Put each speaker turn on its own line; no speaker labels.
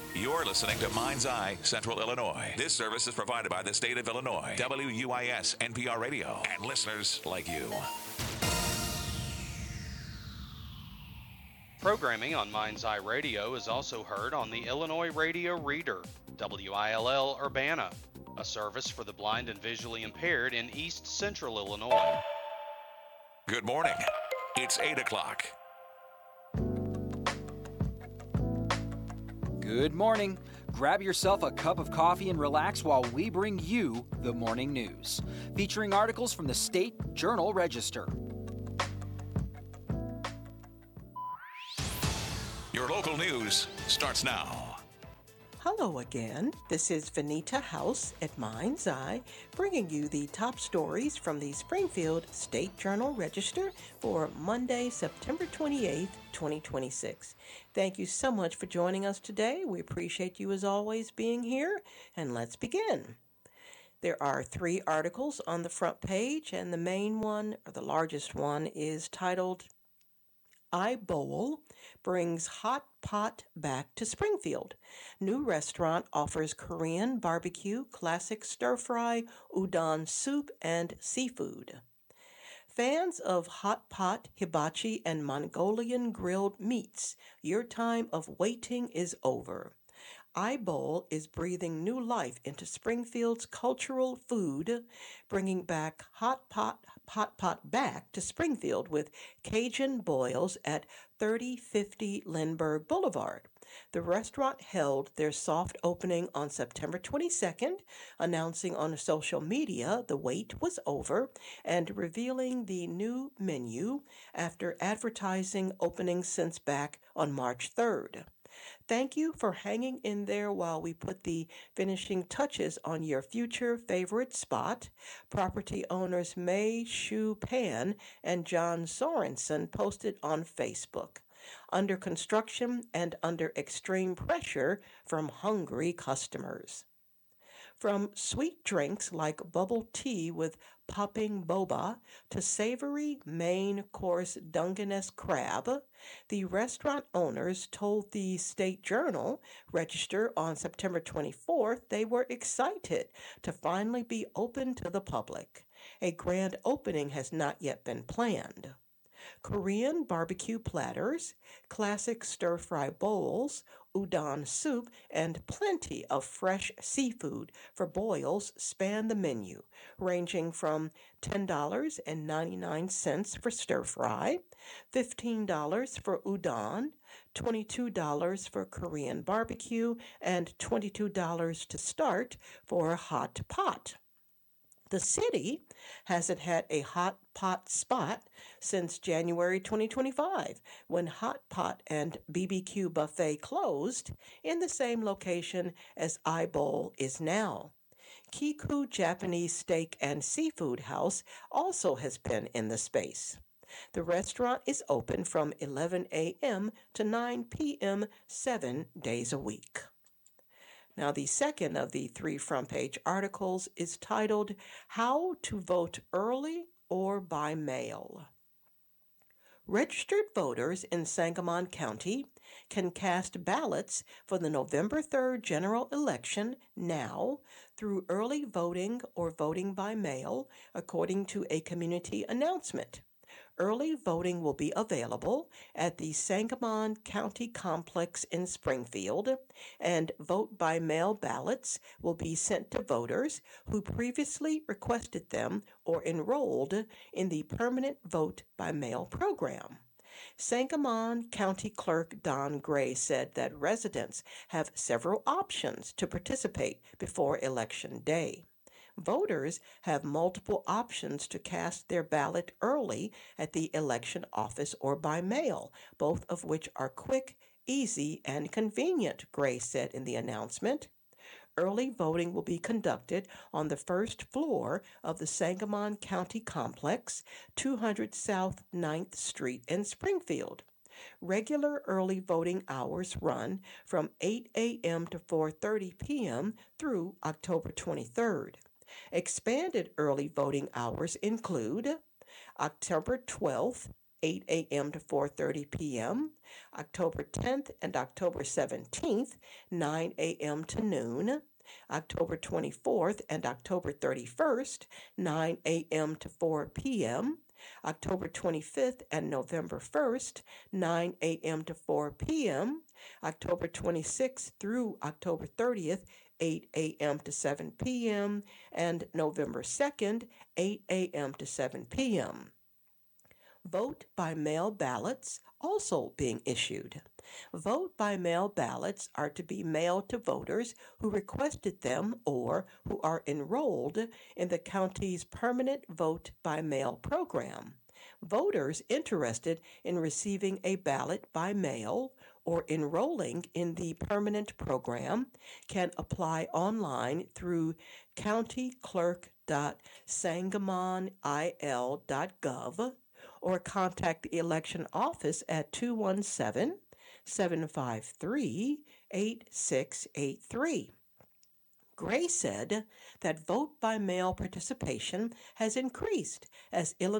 You're listening to Mind's Eye Central Illinois. This service is provided by the state of Illinois, WUIS NPR Radio, and listeners like you.
Programming on Mind's Eye Radio is also heard on the Illinois Radio Reader, WILL Urbana, a service for the blind and visually impaired in East Central Illinois.
Good morning. It's 8 o'clock.
Good morning. Grab yourself a cup of coffee and relax while we bring you the morning news, featuring articles from the State Journal Register.
Your local news starts now.
Hello again. This is Vanita House at Mind's Eye, bringing you the top stories from the Springfield State Journal Register for Monday, September 28th, 2026. Thank you so much for joining us today. We appreciate you as always being here, and let's begin. There are 3 articles on the front page, and the main one, or the largest one, is titled iBowl brings hot pot back to Springfield. New restaurant offers Korean barbecue, classic stir-fry, udon soup, and seafood. Fans of hot pot, hibachi, and Mongolian grilled meats, your time of waiting is over. iBowl is breathing new life into Springfield's cultural food, bringing back hot pot back to Springfield with Cajun boils at 3050 Lindbergh Boulevard. The restaurant held their soft opening on September 22nd, announcing on social media the wait was over and revealing the new menu after advertising opening since back on March 3rd. Thank you for hanging in there while we put the finishing touches on your future favorite spot. Property owners May Shu Pan and John Sorensen posted on Facebook. Under construction and under extreme pressure from hungry customers. From sweet drinks like bubble tea with popping boba to savory main course Dungeness crab, the restaurant owners told the State Journal Register on September 24th they were excited to finally be open to the public. A grand opening has not yet been planned. Korean barbecue platters, classic stir-fry bowls, udon soup, and plenty of fresh seafood for boils span the menu, ranging from $10.99 for stir-fry, $15 for udon, $22 for Korean barbecue, and $22 to start for hot pot. The city hasn't had a hot pot spot since January 2025, when Hot Pot and BBQ Buffet closed in the same location as iBowl is now. Kiku Japanese Steak and Seafood House also has been in the space. The restaurant is open from 11 a.m. to 9 p.m. 7 days a week. Now, the second of the 3 front-page articles is titled, How to Vote Early or by Mail. Registered voters in Sangamon County can cast ballots for the November 3rd general election now through early voting or voting by mail, according to a community announcement. Early voting will be available at the Sangamon County Complex in Springfield, and vote-by-mail ballots will be sent to voters who previously requested them or enrolled in the Permanent Vote-by-Mail program. Sangamon County Clerk Don Gray said that residents have several options to participate before Election Day. Voters have multiple options to cast their ballot early at the election office or by mail, both of which are quick, easy, and convenient, Gray said in the announcement. Early voting will be conducted on the first floor of the Sangamon County Complex, 200 South 9th Street in Springfield. Regular early voting hours run from 8 a.m. to 4:30 p.m. through October 23rd. Expanded early voting hours include October 12th 8 a.m. to 4:30 p.m. October 10th and October 17th, 9 a.m. to noon. October 24th and October 31st, 9 a.m. to 4 p.m. October 25th and November 1st, 9 a.m. to 4 p.m. October 26th through October 30th, 8 a.m. to 7 p.m. and November 2nd, 8 a.m. to 7 p.m. Vote by mail ballots also being issued. Vote by mail ballots are to be mailed to voters who requested them or who are enrolled in the county's permanent vote by mail program. Voters interested in receiving a ballot by mail or enrolling in the permanent program can apply online through countyclerk.sangamonil.gov or contact the election office at 217-753-8683. Gray said that vote by mail participation has increased as Illinois